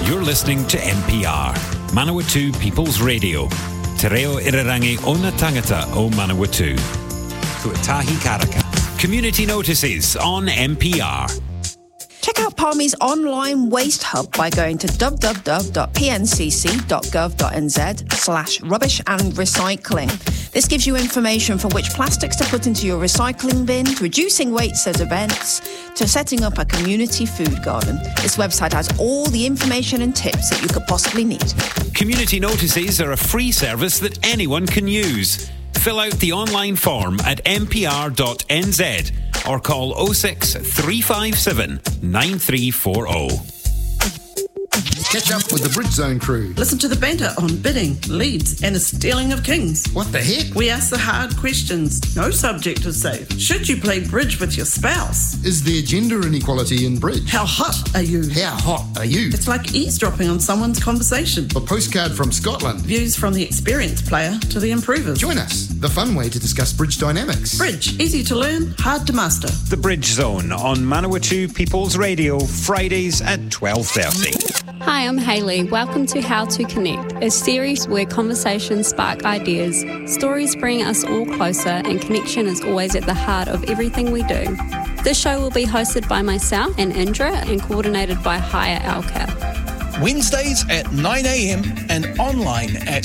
You're listening to NPR, Manawatu People's Radio. Te reo irarangi o na tangata o Manawatu. Tuatahi Karaka. Community notices on NPR. Check out Palmy's online waste hub by going to www.pncc.gov.nz/rubbish and recycling. This gives you information for which plastics to put into your recycling bin, reducing waste at events, to setting up a community food garden. This website has all the information and tips that you could possibly need. Community notices are a free service that anyone can use. Fill out the online form at npr.nz or call 06 357 9340. Catch up with the Bridge Zone crew. Listen to the banter on bidding, leads, and the stealing of kings. What the heck? We ask the hard questions. No subject is safe. Should you play bridge with your spouse? Is there gender inequality in bridge? How hot are you? How hot are you? It's like eavesdropping on someone's conversation. A postcard from Scotland. Views from the experienced player to the improvers. Join us, the fun way to discuss bridge dynamics. Bridge, easy to learn, hard to master. The Bridge Zone on Manawatu People's Radio, Fridays at 12:30. Hi, I'm Hayley. Welcome to How to Connect, a series where conversations spark ideas, stories bring us all closer, and connection is always at the heart of everything we do. This show will be hosted by myself and Indra and coordinated by Haya Alka. Wednesdays at 9 a.m. and online at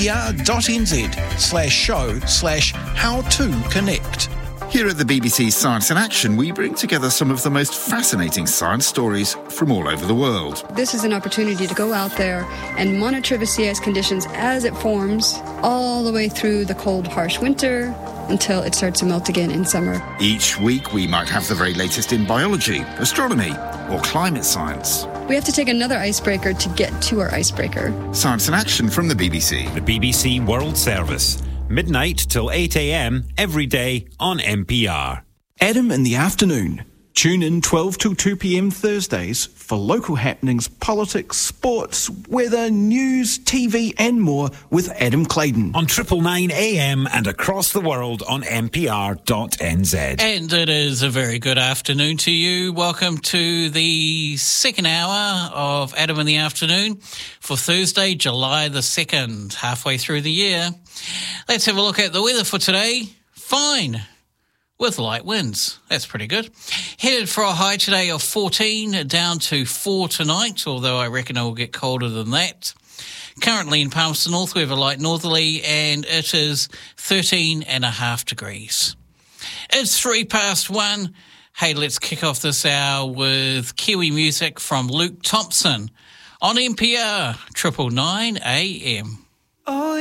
npr.nz/show/how-to-connect. Here at the BBC Science in Action, we bring together some of the most fascinating science stories from all over the world. This is an opportunity to go out there and monitor the sea ice conditions as it forms all the way through the cold, harsh winter until it starts to melt again in summer. Each week, we might have the very latest in biology, astronomy, or climate science. We have to take another icebreaker to get to our icebreaker. Science in Action from the BBC. The BBC World Service. Midnight till 8 a.m. every day on NPR. Adam in the Afternoon. Tune in 12 till 2 p.m. Thursdays for local happenings, politics, sports, weather, news, TV and more with Adam Clayton. On 999 AM and across the world on npr.nz. And it is a very good afternoon to you. Welcome to the second hour of Adam in the Afternoon for Thursday, July the 2nd, halfway through the year. Let's have a look at the weather for today. Fine. With light winds. That's pretty good. Headed for a high today of 14, down to 4 tonight, although I reckon it will get colder than that. Currently in Palmerston North, we have a light northerly, and it is 13.5 degrees. It's 1:03. Hey, let's kick off this hour with Kiwi music from Luke Thompson on NPR 999 AM. Oh,